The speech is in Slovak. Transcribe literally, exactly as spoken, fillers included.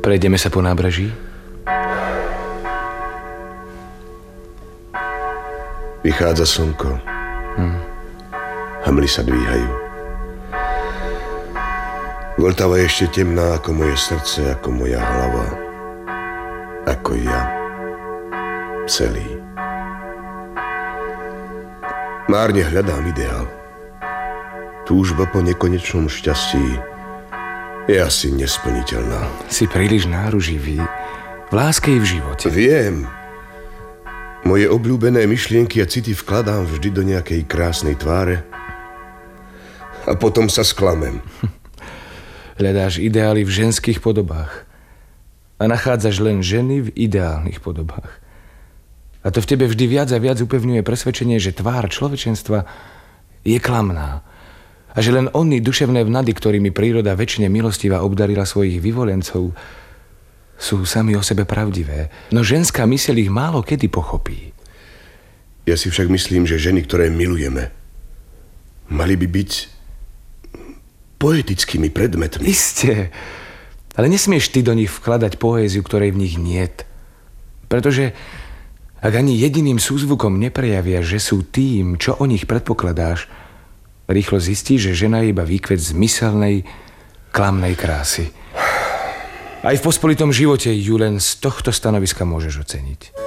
Prejdeme sa po nábreží? Vychádza slnko. Hmm. Hmly sa dvíhajú. Vltava je ešte temná ako moje srdce, ako moja hlava. Ako ja. Celý. Márne hľadám ideál. Túžba po nekonečnom šťastí je asi nesplniteľná. Si príliš náruživý. V láske i v živote. Viem. Moje obľúbené myšlienky a city vkladám vždy do nejakej krásnej tváre a potom sa sklamem. Hľadáš ideály v ženských podobách a nachádzaš len ženy v ideálnych podobách. A to v tebe vždy viac a viac upevňuje presvedčenie, že tvár človečenstva je klamná a že len oni duševné vnady, ktorými príroda väčšine milostivá obdarila svojich vyvolencov, sú sami o sebe pravdivé, no ženská myseľ ich málo kedy pochopí. Ja si však myslím, že ženy, ktoré milujeme, mali by byť poetickými predmetmi. Isté, ale nesmieš ty do nich vkladať poéziu, ktorej v nich niet. Pretože ak ani jediným súzvukom neprejavia, že sú tým, čo o nich predpokladáš, rýchlo zistíš, že žena je iba výkvet zmyselnej, klamnej krásy. Aj v pospolitom živote ju len z tohto stanoviska môžeš oceniť.